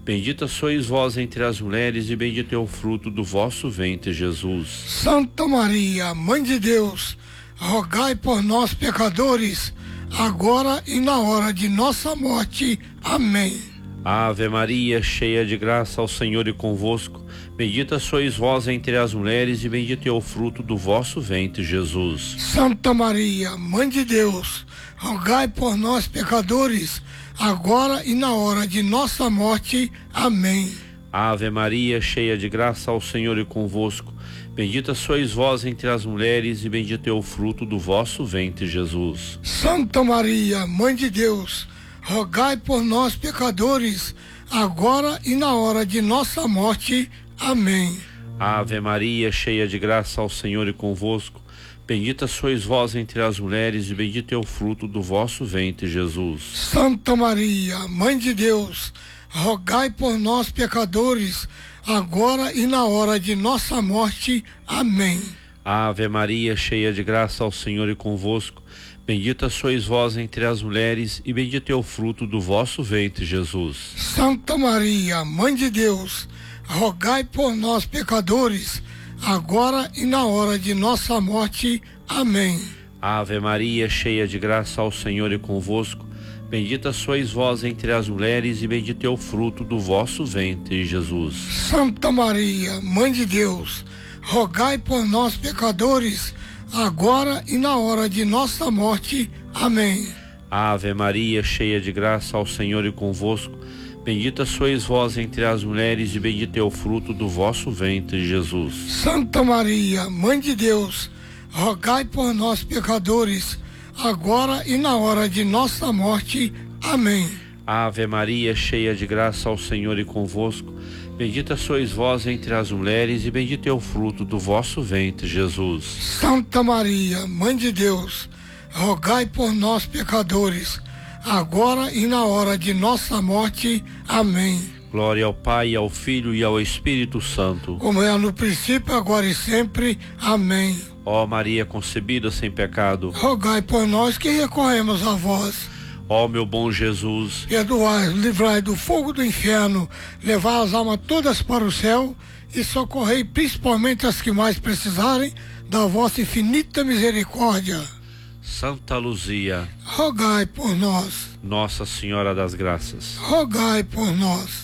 Bendita sois vós entre as mulheres, e bendito é o fruto do vosso ventre, Jesus. Santa Maria, Mãe de Deus, rogai por nós, pecadores, agora e na hora de nossa morte. Amém. Ave Maria, cheia de graça, o Senhor é convosco. Bendita sois vós entre as mulheres, e bendito é o fruto do vosso ventre, Jesus. Santa Maria, Mãe de Deus, rogai por nós, pecadores, agora e na hora de nossa morte. Amém. Ave Maria, cheia de graça, o Senhor é convosco. Bendita sois vós entre as mulheres, e bendito é o fruto do vosso ventre, Jesus. Santa Maria, Mãe de Deus, rogai por nós, pecadores, agora e na hora de nossa morte. Amém. Ave Maria, cheia de graça, o Senhor é convosco. Bendita sois vós entre as mulheres, e bendito é o fruto do vosso ventre, Jesus. Santa Maria, Mãe de Deus, rogai por nós, pecadores, agora e na hora de nossa morte. Amém. Ave Maria, cheia de graça, o Senhor é convosco. Bendita sois vós entre as mulheres, e bendito é o fruto do vosso ventre, Jesus. Santa Maria, Mãe de Deus, rogai por nós, pecadores, agora e na hora de nossa morte. Amém. Ave Maria, cheia de graça, o Senhor é convosco. Bendita sois vós entre as mulheres, e bendito é o fruto do vosso ventre, Jesus. Santa Maria, Mãe de Deus, rogai por nós, pecadores, agora e na hora de nossa morte. Amém. Ave Maria, cheia de graça, o Senhor é convosco. Bendita sois vós entre as mulheres, e bendito é o fruto do vosso ventre, Jesus. Santa Maria, Mãe de Deus, rogai por nós, pecadores, agora e na hora de nossa morte. Amém. Ave Maria, cheia de graça, o Senhor é convosco. Bendita sois vós entre as mulheres, e bendito é o fruto do vosso ventre, Jesus. Santa Maria, Mãe de Deus, rogai por nós, pecadores, agora e na hora de nossa morte. Amém. Glória ao Pai, ao Filho e ao Espírito Santo. Como é no princípio, agora e sempre. Amém. Ó Maria concebida sem pecado, rogai por nós que recorremos a vós. ó meu bom Jesus, perdoai, livrai do fogo do inferno, levai as almas todas para o céu e socorrei principalmente as que mais precisarem da vossa infinita misericórdia. Santa Luzia, rogai por nós. Nossa Senhora das Graças, rogai por nós.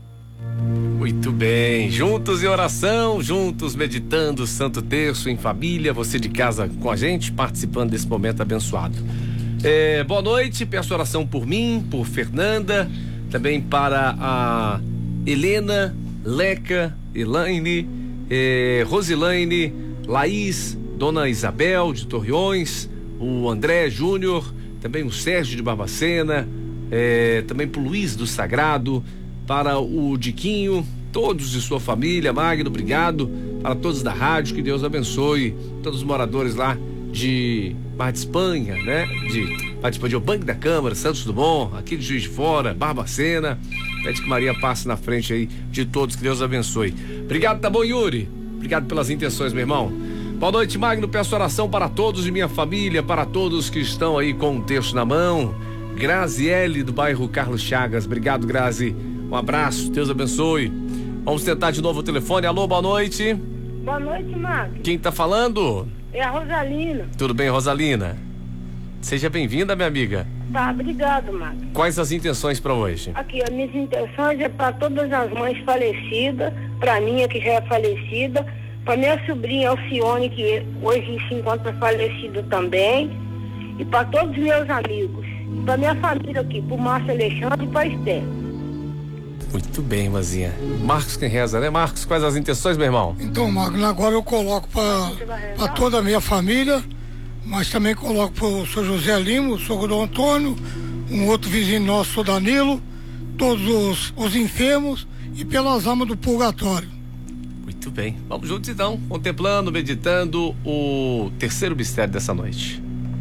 Muito bem, juntos em oração, juntos meditando o Santo Terço em família, você de casa com a gente, participando desse momento abençoado. Boa noite, peço oração por mim, por Fernanda, também para a Helena, Leca, Elaine, Rosilaine, Laís, Dona Isabel de Torreões, o André Júnior, também o Sérgio de Barbacena, também para o Luiz do Sagrado, para o Diquinho, todos de sua família. Magno, obrigado, para todos da rádio, que Deus abençoe todos os moradores lá de Mar de Espanha, né? Participou de O Banco da Câmara, Santos Dumont, aqui de Juiz de Fora, Barbacena. Pede que Maria passe na frente aí de todos, que Deus abençoe. Obrigado, tá bom, Yuri? Obrigado pelas intenções, meu irmão. Boa noite, Magno, peço oração para todos de minha família, para todos que estão aí com o texto na mão. Graziele, do bairro Carlos Chagas, obrigado, Grazi. Um abraço, Deus abençoe. Vamos tentar de novo o telefone. Alô, boa noite. Boa noite, Magno. Quem tá falando? É a Rosalina. Tudo bem, Rosalina? Seja bem-vinda, minha amiga. Tá, obrigado, Magno. Quais as intenções para hoje? Aqui, as minhas intenções é para todas as mães falecidas, para minha que já é falecida, para minha sobrinha Alcione, que hoje se encontra falecida também, e para todos os meus amigos, para minha família aqui, para o Márcio Alexandre e para Esther. Muito bem, Mazinha. Marcos quem reza, né? Marcos, quais as intenções, meu irmão? Então, Magno, agora eu coloco para toda a minha família, mas também coloco para o Sr. José Lima, o sogro do Antônio, um outro vizinho nosso, o Danilo, todos os enfermos e pelas almas do purgatório. Muito bem. Vamos juntos então, contemplando, meditando o terceiro mistério dessa noite.